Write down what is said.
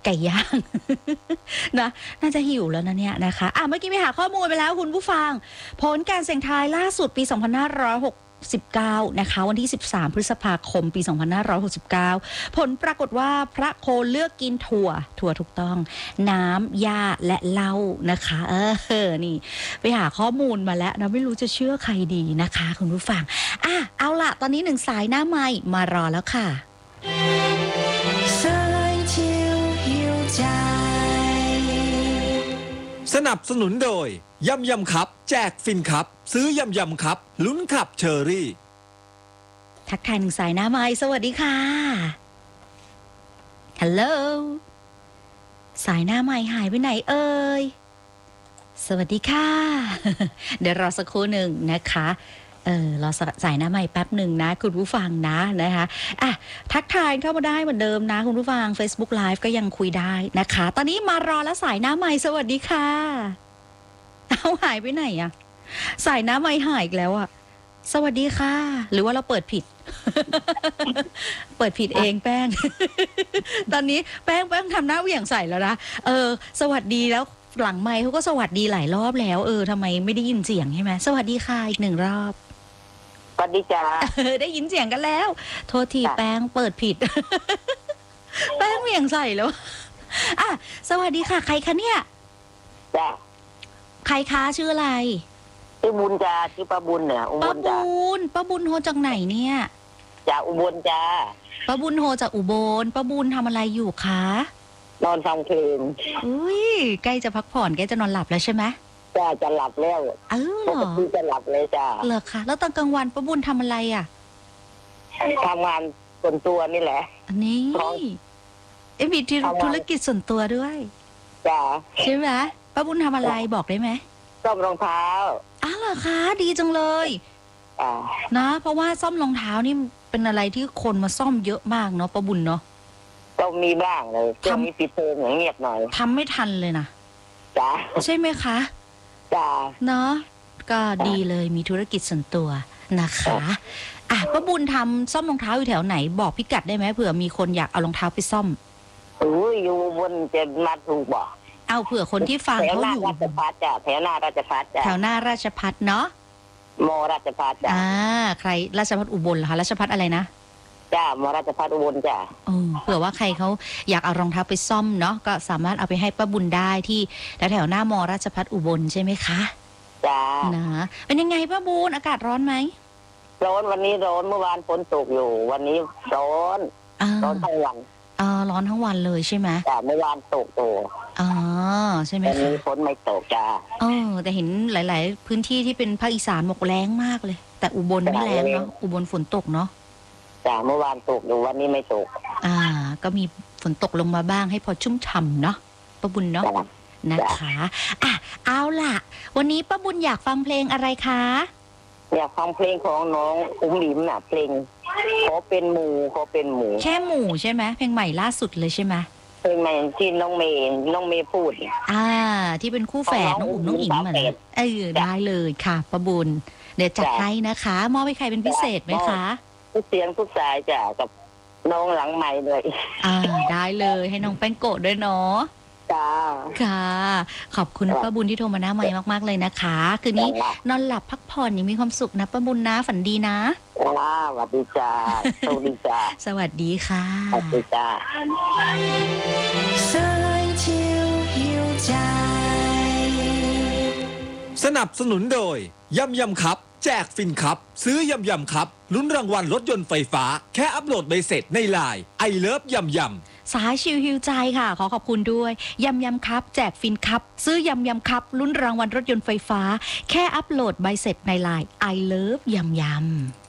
ไก่ย่าง นะน่าจะหิวแล้วนะเนี่ยนะคะเมื่อกี้ไปหาข้อมูลไปแล้วคุณผู้ฟังผลการเสี่ยงทายล่าสุดปี 2569 นะคะวันที่ 13 พฤษภาคม ปี 2569 ผลปรากฏว่าพระโคเลือกกินถั่วถูกต้องน้ำหญ้าและเหล้านะคะนี่ไปหาข้อมูลมาแล้วนะไม่รู้จะเชื่อใครดีนะคะคุณผู้ฟังเอาล่ะตอนนี้1 สายหน้าไมค์มารอแล้วค่ะสนับสนุนโดยยำครับแจกฟินครับซื้อยำครับลุ้นขับเชอรี่ทักทาย1 สายหน้าไมค์สวัสดีค่ะฮัลโหลสายหน้าไมค์หายไปไหนเอ่ยสวัสดีค่ะ เดี๋ยวรอสักครู่หนึ่งนะคะรอสายหน้าใหม่แป๊บหนึ่งนะคุณผู้ฟังนะคะทักทายเข้ามาได้เหมือนเดิมนะคุณผู้ฟัง Facebook Live ก็ยังคุยได้นะคะตอนนี้มารอแล้วสายหน้าใหม่สวัสดีค่ะเอาหายไปไหนอะสายหน้าใหม่หายอีกแล้วอะสวัสดีค่ะหรือว่าเราเปิดผิด เปิดผิดเองแป้ง ตอนนี้แป้งทำหน้าเหวี่ยงใส่แล้วนะสวัสดีแล้วหลังไมค์เขาก็สวัสดีหลายรอบแล้วทำไมไม่ได้ยินเสียงใช่ไหมสวัสดีค่ะอีก1 รอบสวัสดีจ้าได้ยินเสียงกันแล้วโทษทีแป้งเปิดผิด แป้งเหวี่ยงใส่แล้วสวัสดีค่ะใครคะเนี่ยจ้าใครคะชื่ออะไรชื่อบุญจ้าชื่อป้าบุญเนี่ยอุบลจ้าป้าบุญโทรจากไหนเนี่ยจากอุบลจ้าป้าบุญโทรจากอุบลป้าบุญทำอะไรอยู่คะนอนฟังเพลงใกล้จะพักผ่อนใกล้จะนอนหลับแล้วใช่ไหมจ้าจะหลับแล้วปกติจะหลับเลยจ้าเหรอคะแล้วตอนกลางวันป้าบุญทำอะไรทำงานส่วนตัวนี่แหละอันนี้มีธุรกิจส่วนตัวด้วยจ้าใช่ไหมป้าบุญทำอะไรบอกได้ไหมซ่อมรองเท้าเหรอคะดีจังเลยนะเพราะว่าซ่อมรองเท้านี่เป็นอะไรที่คนมาซ่อมเยอะมากเนาะป้าบุญเนาะต้องมีบ้างเลยช่วงนี้ปิดเทอมอย่างเงียบหน่อยทำไม่ทันเลยนะจ้าใช่ไหมคะจ้าเนาะก็ดีเลยมีธุรกิจส่วนตัวนะคะป้าบุญทำซ่อมรองเท้าอยู่แถวไหนบอกพิกัดได้ไหมเผื่อมีคนอยากเอารองเท้าไปซ่อมอยู่บนจะมาถูกบอกเอาเผื่อคนที่ฟังเขาอยู่ราชภัฏจ้ะแถวหน้าราชภัฏจ้ะแถวหน้าราชภัฏเนาะมอราชภัฏจ้ะใครราชภัฏอุบลเหรอคะราชภัฏอะไรนะจ้ามอราชภัฏอุบลจ้ะเผื่อว่าใครเขาอยากเอารองเท้าไปซ่อมเนาะก็สามารถเอาไปให้ป้าบุญได้ที่แถวหน้ามอราชภัฏอุบลใช่ไหมคะจ้านะเป็นยังไงป้าบุญอากาศร้อนไหมร้อนวันนี้ร้อนเมื่อวานฝนตกอยู่วันนี้ร้อนทั้งวันร้อนทั้งวันเลยใช่ไหมแต่เมื่อวานตกใช่ไหมวันนี้ฝนไม่ตกจ้าแต่เห็นหลายๆพื้นที่ที่เป็นภาคอีสานบอกแรงมากเลยแต่อุบลไม่แรงเนาะอุบลฝนตกเนาะจ้าเมื่อวานตกอยู่วันนี้ไม่ตกก็มีฝนตกลงมาบ้างให้พอชุ่มฉ่ำเนาะป้าบุญเนาะนะคะเอาล่ะวันนี้ป้าบุญอยากฟังเพลงอะไรคะอยากฟังเพลงของน้องอุ้มหลิมน่ะเพลงขอเป็นหมู่แค่หมู่ใช่ไหมเพลงใหม่ล่าสุดเลยใช่ไหมเพลงใหม่ที่น้องเมย์พูดที่เป็นคู่แฝดน้องอุ๋มน้องอิ๋มได้เลยค่ะป้าบุญเดี๋ยวจัดให้นะคะมอบให้ใครเป็นพิเศษไหมคะเสียงทุกสายจ้ะกับน้องหลังใหม่เลยได้เลยให้น้องแป้งโกะด้วยเนาะค่ะขอบคุณป้าบุญที่โทรมาหน้าใหม่มากๆเลยนะคะคืนนี้นอนหลับพักผ่อนอย่างมีความสุขนะป้าบุญนะฝันดีนะสวัสดีจ้าสวัสดีจ้าสวัสดีค่ะสวัสดีจ้าสนับสนุนโดยยำครับแจกฟินครับซื้อยำครับลุ้นรางวัลรถยนต์ไฟฟ้าแค่อัปโหลดใบเสร็จในไลน์ไอเลิฟยำสายชิวฮิวใจค่ะขอขอบคุณด้วยยำครับแจกฟินครับซื้อยำครับลุ้นรางวัลรถยนต์ไฟฟ้าแค่อัปโหลดใบเสร็จในไลน์ไอเลิฟยำ